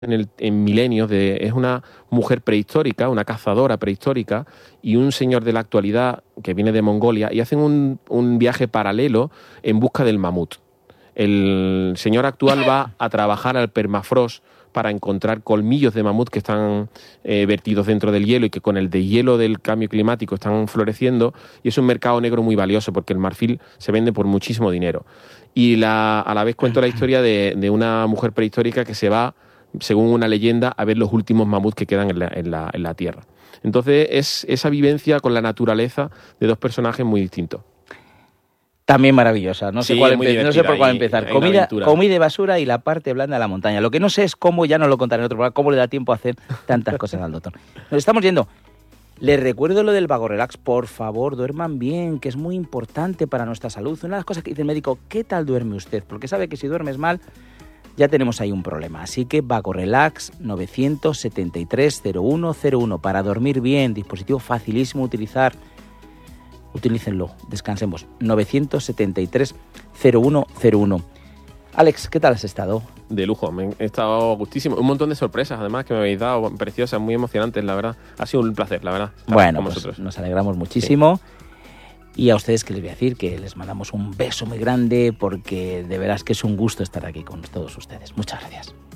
en milenios, es una mujer prehistórica, una cazadora prehistórica, y un señor de la actualidad que viene de Mongolia, y hacen un viaje paralelo en busca del mamut. El señor actual va a trabajar al permafrost para encontrar colmillos de mamut que están vertidos dentro del hielo y que con el deshielo del cambio climático están floreciendo, y es un mercado negro muy valioso porque el marfil se vende por muchísimo dinero. Y a la vez cuento la historia de una mujer prehistórica que se va, según una leyenda, a ver los últimos mamuts que quedan en la Tierra. Entonces es esa vivencia con la naturaleza de dos personajes muy distintos. También maravillosa, no sé por cuál empezar. Comida y basura y la parte blanda de la montaña. Lo que no sé es cómo, ya no lo contaré en otro programa, cómo le da tiempo a hacer tantas cosas al doctor. Nos estamos yendo. Les recuerdo lo del Vagorelax, por favor, duerman bien, que es muy importante para nuestra salud. Una de las cosas que dice el médico, ¿qué tal duerme usted? Porque sabe que si duermes mal, ya tenemos ahí un problema. Así que Vagorelax 973-0101 para dormir bien, dispositivo facilísimo de utilizar. Utilícenlo, descansemos. 973-0101. Alex, ¿qué tal has estado? De lujo, he estado gustísimo. Un montón de sorpresas, además, que me habéis dado, preciosas, muy emocionantes, la verdad. Ha sido un placer, la verdad, estar bueno, con pues vosotros. Nos alegramos muchísimo. Sí. Y a ustedes, que les voy a decir, que les mandamos un beso muy grande, porque de veras que es un gusto estar aquí con todos ustedes. Muchas gracias.